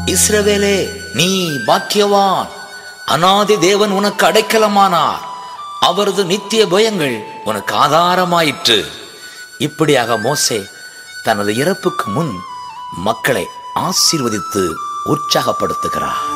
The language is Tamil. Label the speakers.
Speaker 1: இஸ்ரவேலே, நீ பாக்கியவான். அநாதி தேவன் உனக்கு அடைக்கலமானார். அவரது நித்திய பயங்கள் உனக்கு ஆதாரமாயிற்று. இப்படியாக மோசே தனது இறப்புக்கு முன் மக்களை ஆசீர்வதித்து உற்சாகப்படுத்துகிறார்.